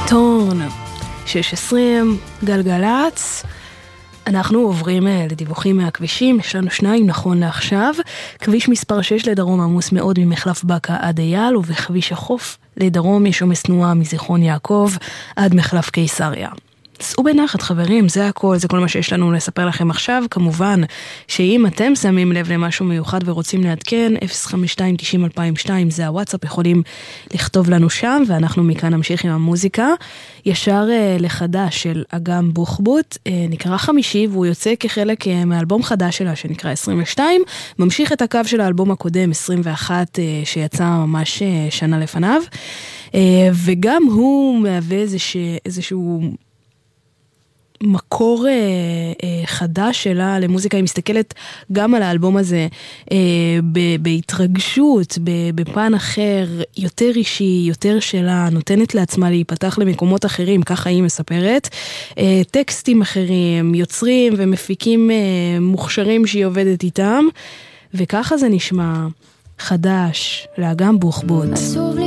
טון 620 גלגלץ. אנחנו עוברים לדיווחים מהכבישים, יש לנו שניים נכון לעכשיו. כביש מספר 6 לדרום עמוס מאוד ממחלף בקה עד אייל, ובכביש החוף לדרום יש עומס תנועה מזיכרון יעקב עד מחלף קיסריה. סעו בנחת חברים, זה הכל, זה כל מה שיש לנו לספר לכם עכשיו. כמובן שאם אתם שמים לב למשהו מיוחד ורוצים לעדכן, 052-90-2002 זה הוואטסאפ, יכולים לכתוב לנו שם, ואנחנו מכאן נמשיך עם המוזיקה. ישר לחדש של אגם בוחבוט, נקרא חמישי, והוא יוצא כחלק מאלבום חדש שלה שנקרא 22, ממשיך את הקו של האלבום הקודם 21 שיצא ממש שנה לפניו, וגם הוא מהווה איזשהו מקור חדש שלה למוזיקה. היא מסתכלת גם על האלבום הזה בהתרגשות, בפן אחר, יותר אישי, יותר שלה, נותנת לעצמה להיפתח למקומות אחרים, ככה היא מספרת, טקסטים אחרים, יוצרים ומפיקים מוכשרים שהיא עובדת איתם, וככה זה נשמע חדש לאגם בוחבוט.